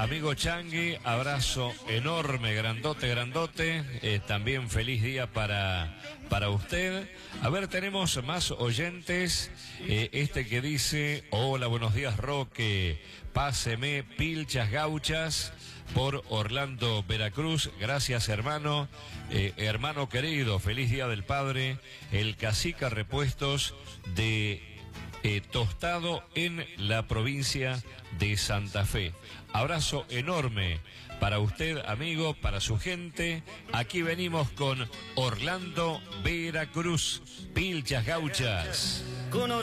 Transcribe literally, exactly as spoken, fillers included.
amigo Changui, abrazo enorme, grandote, grandote. Eh, también feliz día para, para usted. A ver, tenemos más oyentes. Eh, este que dice, hola, buenos días, Roque. Páseme pilchas gauchas por Orlando, Veracruz. Gracias, hermano. Eh, hermano querido, feliz día del padre. El Cacica Repuestos de eh, Tostado en la provincia de Santa Fe. Abrazo enorme para usted, amigo, para su gente. Aquí venimos con Orlando, Veracruz. Pilchas gauchas.